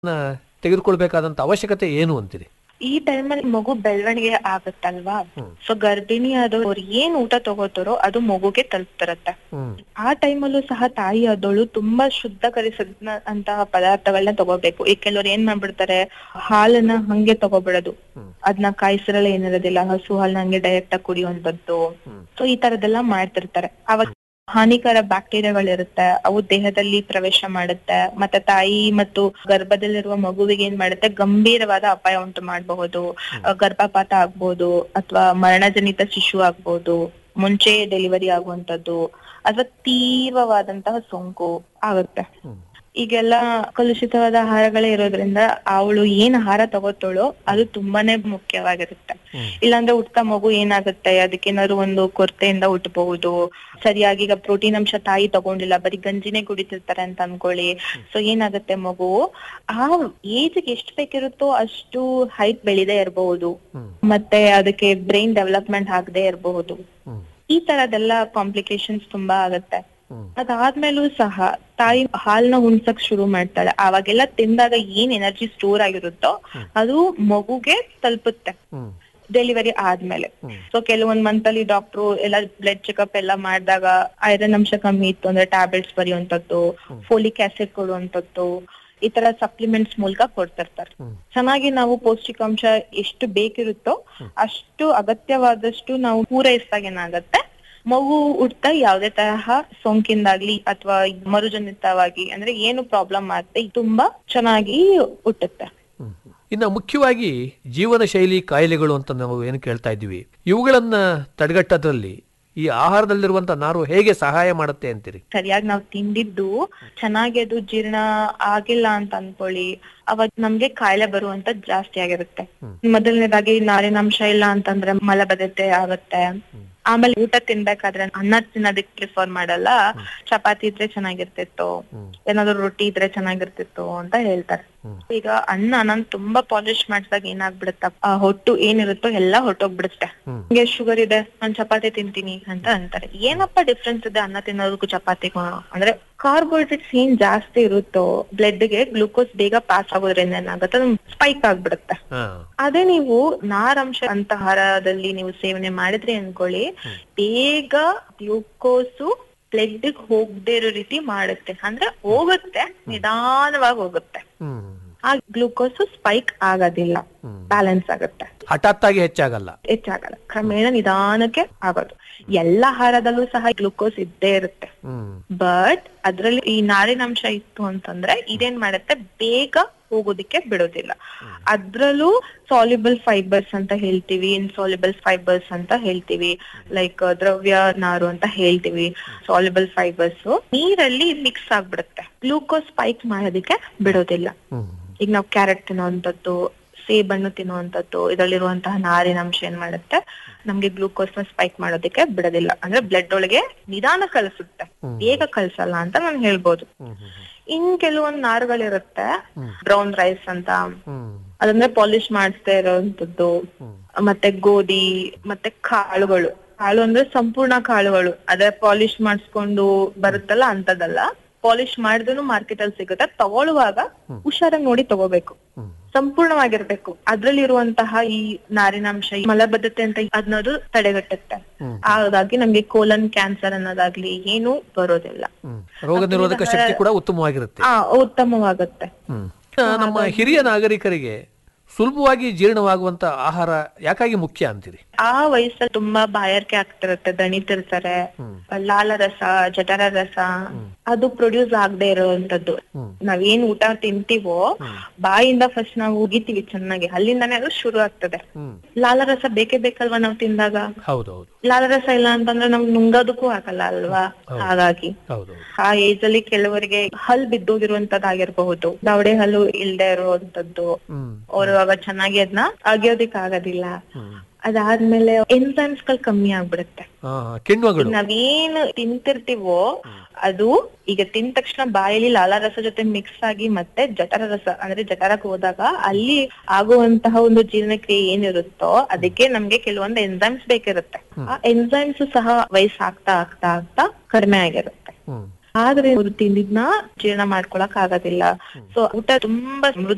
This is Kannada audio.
ತೆಗೆದುಕೊಳ್ಬೇಕಾದಂತ ಅವಶ್ಯಕತೆ ಏನು ಅಂತೀರಿ? ಈ ಟೈಮಲ್ಲಿ ಮಗು ಬೆಳವಣಿಗೆ ಆಗುತ್ತಲ್ವಾ, ಸೊ ಗರ್ಭಿಣಿ ಆದವ್ರು ಏನ್ ಊಟ ತಗೋತಾರೋ ಅದು ಮಗುಗೆ ತಲುಪ್ತಿರತ್ತೆ. ಆ ಟೈಮಲ್ಲೂ ಸಹ ತಾಯಿ ಆದವಳು ತುಂಬಾ ಶುದ್ಧೀಕರಿಸಿದಂತಹ ಪದಾರ್ಥಗಳನ್ನ ತಗೋಬೇಕು. ಈ ಕೆಲವ್ರು ಏನ್ ಮಾಡ್ಬಿಡ್ತಾರೆ, ಹಾಲನ್ನ ಹಂಗೆ ತಗೋಬಿಡೋದು, ಅದನ್ನ ಕಾಯಿಸಿರಲ್ಲ, ಏನಿರೋದಿಲ್ಲ, ಹಸು ಹಾಲನ್ನ ಹಂಗೆ ಡೈರೆಕ್ಟ್ ಆಗಿ ಕುಡಿಯುವಂತದ್ದು. ಸೊ ಈ ತರದೆಲ್ಲ ಮಾಡ್ತಿರ್ತಾರೆ. ಅವಾಗ ಹಾನಿಕರ ಬ್ಯಾಕ್ಟೀರಿಯಾಗಳಿರುತ್ತೆ, ಅವು ದೇಹದಲ್ಲಿ ಪ್ರವೇಶ ಮಾಡುತ್ತೆ, ಮತ್ತೆ ತಾಯಿ ಮತ್ತು ಗರ್ಭದಲ್ಲಿರುವ ಮಗುವಿಗೆ ಏನ್ ಮಾಡುತ್ತೆ, ಗಂಭೀರವಾದ ಅಪಾಯ ಉಂಟು ಮಾಡಬಹುದು. ಗರ್ಭಪಾತ ಆಗ್ಬೋದು, ಅಥವಾ ಮರಣಜನಿತ ಶಿಶು ಆಗ್ಬೋದು, ಮುಂಚೆ ಡೆಲಿವರಿ ಆಗುವಂತದ್ದು, ಅಥವಾ ತೀವ್ರವಾದಂತಹ ಸೋಂಕು ಆಗುತ್ತೆ. ಈಗೆಲ್ಲ ಕಲುಷಿತವಾದ ಆಹಾರಗಳೇ ಇರೋದ್ರಿಂದ ಅವಳು ಏನ್ ಆಹಾರ ತಗೋತಾಳೋ ಅದು ತುಂಬಾನೇ ಮುಖ್ಯವಾಗಿರುತ್ತೆ. ಇಲ್ಲಾಂದ್ರೆ ಹುಟ್ಟ ಮಗು ಏನಾಗುತ್ತೆ, ಅದಕ್ಕೇನಾದ್ರು ಒಂದು ಕೊರತೆಯಿಂದ ಹುಟ್ಟಬಹುದು. ಸರಿಯಾಗಿ ಈಗ ಪ್ರೋಟೀನ್ ಅಂಶ ತಾಯಿ ತಗೊಂಡಿಲ್ಲ, ಬರೀ ಗಂಜಿನೇ ಕುಡಿತಿರ್ತಾರೆ ಅಂತ ಅನ್ಕೊಳ್ಳಿ. ಸೊ ಏನಾಗುತ್ತೆ, ಮಗು ಆ ಏಜ್ಗೆ ಎಷ್ಟು ಬೇಕಿರುತ್ತೋ ಅಷ್ಟು ಹೈಟ್ ಬೆಳೆದೇ ಇರಬಹುದು, ಮತ್ತೆ ಅದಕ್ಕೆ ಬ್ರೈನ್ ಡೆವಲಪ್ಮೆಂಟ್ ಆಗದೆ ಇರಬಹುದು. ಈ ತರದೆಲ್ಲ ಕಾಂಪ್ಲಿಕೇಶನ್ಸ್ ತುಂಬಾ ಆಗತ್ತೆ. ಅದಾದ್ಮೇಲೂ ಸಹ ತಾಯಿ ಹಾಲ್ನ ಉಣ್ಸಕ್ ಶುರು ಮಾಡ್ತಾಳೆ. ಅವಾಗೆಲ್ಲ ತಿಂದಾಗ ಏನ್ ಎನರ್ಜಿ ಸ್ಟೋರ್ ಆಗಿರುತ್ತೋ ಅದು ಮಗುಗೆ ತಲುಪುತ್ತೆ ಡೆಲಿವರಿ ಆದ್ಮೇಲೆ. ಸೊ ಕೆಲವೊಂದ್ ಮಂತ್ ಅಲ್ಲಿ ಡಾಕ್ಟ್ರು ಎಲ್ಲ ಬ್ಲಡ್ ಚೆಕ್ಅಪ್ ಎಲ್ಲ ಮಾಡಿದಾಗ ಐರನ್ ಅಂಶ ಕಮ್ಮಿ ಇತ್ತು ಅಂದ್ರೆ ಟ್ಯಾಬ್ಲೆಟ್ಸ್ ಬರೆಯುವಂತದ್ದು, ಫೋಲಿಕ್ ಆಸಿಡ್ ಕೊಡುವಂತದ್ದು, ಈ ತರ ಸಪ್ಲಿಮೆಂಟ್ಸ್ ಮೂಲಕ ಕೊಡ್ತಿರ್ತಾರೆ. ಚೆನ್ನಾಗಿ ನಾವು ಪೌಷ್ಟಿಕಾಂಶ ಎಷ್ಟು ಬೇಕಿರುತ್ತೋ ಅಷ್ಟು ಅಗತ್ಯವಾದಷ್ಟು ನಾವು ಪೂರೈಸಿದಾಗ ಏನಾಗತ್ತೆ, ಮಗು ಹುಟ್ಟ ಯಾವ್ದೇ ತರಹ ಸೋಂಕಿಂದಾಗ್ಲಿ ಅಥವಾ ಮರುಜನಿತವಾಗಿ ಅಂದ್ರೆ ಏನು ಪ್ರಾಬ್ಲಮ್ ಆಗುತ್ತೆ ತುಂಬಾ ಚೆನ್ನಾಗಿ ಹುಟ್ಟುತ್ತೆ. ಇನ್ನು ಮುಖ್ಯವಾಗಿ ಜೀವನ ಶೈಲಿ ಕಾಯಿಲೆಗಳು ಅಂತ ನಾವು ಏನು ಕೇಳ್ತಾ ಇದ್ದೀವಿ, ಇವುಗಳನ್ನ ತಡೆಗಟ್ಟೋದ್ರಲ್ಲಿ ಈ ಆಹಾರದಲ್ಲಿರುವಂತ ನಾರು ಹೇಗೆ ಸಹಾಯ ಮಾಡುತ್ತೆ ಅಂತೀರಿ? ಸರಿಯಾಗಿ ನಾವು ತಿಂದಿದ್ದು ಚೆನ್ನಾಗಿ ಅದು ಜೀರ್ಣ ಆಗಿಲ್ಲ ಅಂತ ಅನ್ಕೊಳ್ಳಿ, ಅವಾಗ ನಮ್ಗೆ ಕಾಯಿಲೆ ಬರುವಂತ ಜಾಸ್ತಿ ಆಗಿರುತ್ತೆ. ಮೊದಲನೇದಾಗಿ ನಾರಿನಾಂಶ ಇಲ್ಲ ಅಂತಂದ್ರೆ ಮಲಬದ್ಧತೆ ಆಗುತ್ತೆ. ಆಮೇಲೆ ಊಟ ತಿನ್ಬೇಕಾದ್ರೆ ಅನ್ನ ತಿನ್ನೋದಕ್ಕೆ ಪ್ರಿಫರ್ ಮಾಡಲ್ಲ, ಚಪಾತಿ ಇದ್ರೆ ಚೆನ್ನಾಗಿರ್ತಿತ್ತು, ಏನಾದ್ರು ರೊಟ್ಟಿ ಇದ್ರೆ ಚೆನ್ನಾಗಿರ್ತಿತ್ತು ಅಂತ ಹೇಳ್ತಾರೆ. ಈಗ ಅನ್ನ ನಾನು ತುಂಬಾ ಪಾಲಿಶ್ ಮಾಡಿದಾಗ ಏನಾಗ್ಬಿಡುತ್ತ, ಆ ಹೊಟ್ಟು ಏನಿರುತ್ತೋ ಎಲ್ಲಾ ಹೊಟ್ಟೋಗ್ಬಿಡುತ್ತೆ. ಹಿಂಗೆ ಶುಗರ್ ಇದೆ, ನಾನ್ ಚಪಾತಿ ತಿಂತೀನಿ ಅಂತ ಅಂತಾರೆ. ಏನಪ್ಪ ಡಿಫ್ರೆನ್ಸ್ ಇದೆ ಅನ್ನ ತಿನ್ನೋದಕ್ಕೂ ಚಪಾತಿಗೂ ಅಂದ್ರೆ, ಕಾರ್ಬೋಹೈಡ್ರೇಟ್ಸ್ ಏನ್ ಜಾಸ್ತಿ ಇರುತ್ತೋ ಬ್ಲಡ್ ಗೆ ಗ್ಲೂಕೋಸ್ ಬೇಗ ಪಾಸ್ ಆಗೋದ್ರಿಂದ ಏನಾಗುತ್ತೆ, ಸ್ಪೈಕ್ ಆಗ್ಬಿಡುತ್ತೆ. ಅದೇ ನೀವು ನಾರಂಶ ಅಂತ ಆಹಾರದಲ್ಲಿ ನೀವು ಸೇವನೆ ಮಾಡಿದ್ರಿ ಅನ್ಕೊಳ್ಳಿ, ಬೇಗ ಗ್ಲೂಕೋಸು ಬ್ಲಡ್ ಹೋಗದೆ ಇರೋ ರೀತಿ ಮಾಡುತ್ತೆ. ಅಂದ್ರೆ ಹೋಗುತ್ತೆ, ನಿಧಾನವಾಗಿ ಹೋಗುತ್ತೆ. ಆ ಗ್ಲೂಕೋಸ್ ಸ್ಪೈಕ್ ಆಗೋದಿಲ್ಲ, ಬ್ಯಾಲೆನ್ಸ್ ಆಗುತ್ತೆ. ಹಠಾತ್ ಆಗಿ ಹೆಚ್ಚಾಗಲ್ಲ, ಕ್ರಮೇಣ ನಿಧಾನಕ್ಕೆ ಆಗೋದು. ಎಲ್ಲ ಆಹಾರದಲ್ಲೂ ಸಹ ಗ್ಲೂಕೋಸ್ ಇದ್ದೇ ಇರುತ್ತೆ. ಬಟ್ ಅದ್ರಲ್ಲಿ ಈ ನಾರಿನಾಂಶ ಇತ್ತು ಅಂತಂದ್ರೆ ಇದೇನ್ ಮಾಡುತ್ತೆ, ಬೇಗ ಹೋಗೋದಿಕ್ಕೆ ಬಿಡೋದಿಲ್ಲ. ಅದ್ರಲ್ಲೂ ಸಾಲ್ಯುಬಲ್ ಫೈಬರ್ಸ್ ಅಂತ ಹೇಳ್ತೀವಿ, ಇನ್ಸಾಲ್ಯುಬಲ್ ಫೈಬರ್ಸ್ ಅಂತ ಹೇಳ್ತೀವಿ, ಲೈಕ್ ದ್ರವ್ಯ ನಾರು ಅಂತ ಹೇಳ್ತೀವಿ. ಸಾಲ್ಯುಬಲ್ ಫೈಬರ್ಸ್ ನೀರಲ್ಲಿ ಮಿಕ್ಸ್ ಆಗ್ಬಿಡುತ್ತೆ, ಗ್ಲೂಕೋಸ್ ಸ್ಪೈಕ್ ಮಾಡೋದಿಕ್ಕೆ ಬಿಡೋದಿಲ್ಲ. ಈಗ ನಾವು ಕ್ಯಾರೆಟ್ ತಿನ್ನುವಂಥದ್ದು, ಸೇಬಣ್ಣು ತಿನ್ನುವಂಥದ್ದು, ಇದರಲ್ಲಿರುವಂತಹ ನಾರಿನಾಂಶ ಏನ್ ಮಾಡುತ್ತೆ, ನಮ್ಗೆ ಗ್ಲೂಕೋಸ್ ನ ಸ್ಪೈಕ್ ಮಾಡೋದಕ್ಕೆ ಬಿಡೋದಿಲ್ಲ. ಅಂದ್ರೆ ಬ್ಲಡ್ ಒಳಗೆ ನಿಧಾನ ಕಳಿಸುತ್ತೆ, ಬೇಗ ಕಳ್ಸಲ್ಲ ಅಂತ ನಾನು ಹೇಳ್ಬೋದು. ಇನ್ ಕೆಲವೊಂದ್ ನಾರುಗಳಿರುತ್ತೆ, ಬ್ರೌನ್ ರೈಸ್ ಅಂತ, ಅದಂದ್ರೆ ಪಾಲಿಶ್ ಮಾಡಿಸ್ತಾ ಇರೋಂಥದ್ದು, ಮತ್ತೆ ಗೋಧಿ, ಮತ್ತೆ ಕಾಳುಗಳು. ಕಾಳು ಅಂದ್ರೆ ಸಂಪೂರ್ಣ ಕಾಳುಗಳು, ಅದೇ ಪಾಲಿಶ್ ಮಾಡಿಸ್ಕೊಂಡು ಬರುತ್ತಲ್ಲ ಅಂತದಲ್ಲ. ಪಾಲಿಶ್ ಮಾಡಿದ್ರು ಮಾರ್ಕೆಟ್ ಅಲ್ಲಿ ಸಿಗುತ್ತೆ, ತಗೊಳ್ಳುವಾಗ ಹುಷಾರಾಗಿ ನೋಡಿ ತಗೋಬೇಕು, ಸಂಪೂರ್ಣವಾಗಿರ್ಬೇಕು. ಅದ್ರಲ್ಲಿ ಇರುವಂತಹ ಈ ನಾರಿನಾಂಶ ಮಲಬದ್ಧತೆ ಅಂತ ಅನ್ನೋದು ತಡೆಗಟ್ಟುತ್ತೆ. ಹಾಗಾಗಿ ನಮ್ಗೆ ಕೋಲನ್ ಕ್ಯಾನ್ಸರ್ ಅನ್ನೋದಾಗ್ಲಿ ಏನು ಬರೋದಿಲ್ಲ, ರೋಗ ನಿರೋಧಕ ಶಕ್ತಿ ಕೂಡ ಉತ್ತಮವಾಗಿರುತ್ತೆ. ಉತ್ತಮವಾಗುತ್ತೆ. ನಮ್ಮ ಹಿರಿಯ ನಾಗರಿಕರಿಗೆ ಸುಲಭವಾಗಿ ಜೀರ್ಣವಾಗುವಂತ ಆಹಾರ ಯಾಕಾಗಿ ಮುಖ್ಯ ಅಂತೀರಿ? ಆ ವಯಸ್ಸಲ್ಲಿ ತುಂಬಾ ಬಾಯಾರಿಕೆ ಆಗ್ತಿರುತ್ತೆ, ದಣಿತಿರ್ತಾರೆ, ಲಾಲರಸ, ಜಠರ ರಸ ಅದು ಪ್ರೊಡ್ಯೂಸ್ ಆಗದೆ ಇರುವಂತದ್ದು. ನಾವೇನ್ ಊಟ ತಿಂತೀವೋ ಬಾಯಿಂದ ಫಸ್ಟ್ ನಾವು ಉಗಿತೀವಿ ಚೆನ್ನಾಗಿ, ಅಲ್ಲಿಂದಾನೇ ಅದು ಶುರು ಆಗ್ತದೆ. ಲಾಲರಸ ಬೇಕೇ ಬೇಕಲ್ವಾ ನಾವು ತಿಂದಾಗ? ಲಾಲರಸ ಇಲ್ಲ ಅಂತಂದ್ರೆ ನಮ್ಗೆ ನುಂಗೋದಕ್ಕೂ ಆಗಲ್ಲ ಅಲ್ವಾ? ಹಾಗಾಗಿ ಆ ಏಜ್ ಅಲ್ಲಿ ಕೆಲವರಿಗೆ ಹಲ್ ಬಿದ್ದೋಗಿರುವಂತದ್ದಾಗಿರ್ಬಹುದು, ದವಡೆ ಹಲ್ಲು ಇಲ್ದೇ ಇರುವಂತದ್ದು, ಅವ್ರು ಅವಾಗ ಚೆನ್ನಾಗಿ ಅದನ್ನ ಅಗಿಯೋದಿಕ್ ಆಗೋದಿಲ್ಲ. ಅದಾದ್ಮೇಲೆ ಎನ್ಸೈಮ್ಸ್ ಗಳು ಕಮ್ಮಿ ಆಗ್ಬಿಡುತ್ತೆ. ನಾವೇನ್ ತಿಂತಿರ್ತೀವೋ ಅದು ಈಗ ತಿಂದ ತಕ್ಷಣ ಬಾಯಲ್ಲಿ ಲಾಲಾರಸ ಜೊತೆ ಮಿಕ್ಸ್ ಆಗಿ ಮತ್ತೆ ಜಠರ ರಸ ಅಂದ್ರೆ ಜಠರಕ್ಕೆ ಹೋದಾಗ ಅಲ್ಲಿ ಆಗುವಂತಹ ಒಂದು ಜೀರ್ಣಕ್ರಿಯೆ ಏನಿರುತ್ತೋ ಅದಕ್ಕೆ ನಮ್ಗೆ ಕೆಲವೊಂದು ಎನ್ಸೈಮ್ಸ್ ಬೇಕಿರುತ್ತೆ. ಆ ಎನ್ಸೈಮ್ಸ್ ಸಹ ವಯಸ್ಸಾಗ್ತಾ ಆಗ್ತಾ ಆಗ್ತಾ ಕಡಿಮೆ ಆಗಿರುತ್ತೆ. ಆದ್ರೆ ಇವ್ರು ತಿಂದಿದ್ನ ಜೀರ್ಣ ಮಾಡ್ಕೊಳಕ್ ಆಗೋದಿಲ್ಲ. ಸೊ ಊಟ ತುಂಬಾ